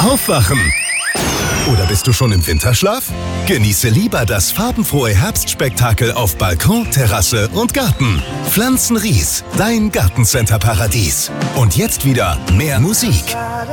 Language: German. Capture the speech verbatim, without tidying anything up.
Aufwachen. Oder bist du schon im Winterschlaf? Genieße lieber das farbenfrohe Herbstspektakel auf Balkon, Terrasse und Garten. Pflanzenries, dein Gartencenter-Paradies. Und jetzt wieder mehr Musik.